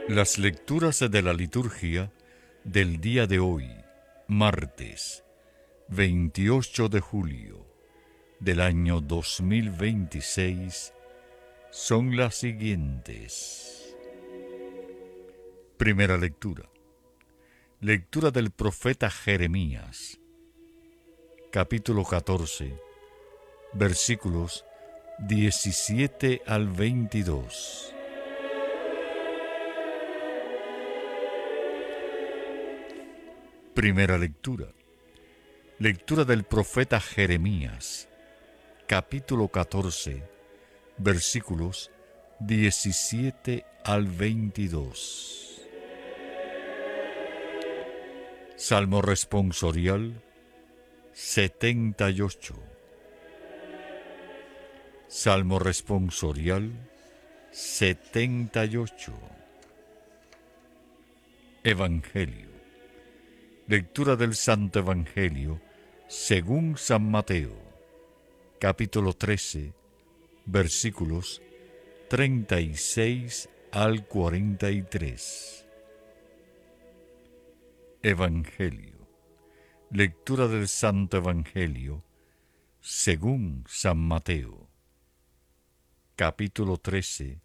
Las lecturas de la liturgia del día de hoy, martes 28 de julio del año 2026, son las siguientes. Primera lectura. Lectura del profeta Jeremías, capítulo 14, versículos 17 al 22. Primera lectura. Lectura del profeta Jeremías, capítulo 14, versículos 17 al 22. Salmo responsorial 78. Salmo responsorial 78. Evangelio. Lectura del Santo Evangelio según San Mateo, capítulo 13, versículos 36 al 43. Evangelio. Lectura del Santo Evangelio según San Mateo, capítulo 13,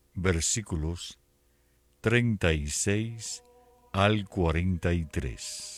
versículos 36 al 43.